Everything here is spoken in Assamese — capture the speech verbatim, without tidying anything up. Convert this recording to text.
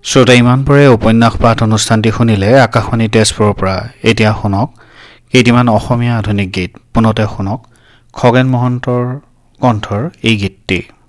শ্ৰোতা ইমানপৰে উপন্যাস পাঠ অনুষ্ঠানটি শুনিলে আকাশবাণী তেজপুৰৰ পৰা। এতিয়া শুনক কেইটিমান অসমীয়া আধুনিক গীত। পুনতে শুনক খগেন মহন্তৰ কণ্ঠৰ এই গীতটি।